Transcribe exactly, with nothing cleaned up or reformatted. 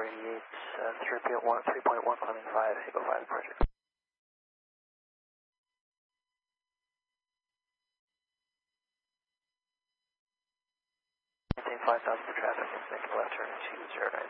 four eighty-eight, uh, three point one, three point one, climbing five, Eagle five approaching. Maintain five thousand for traffic and make a left turn into zero nine.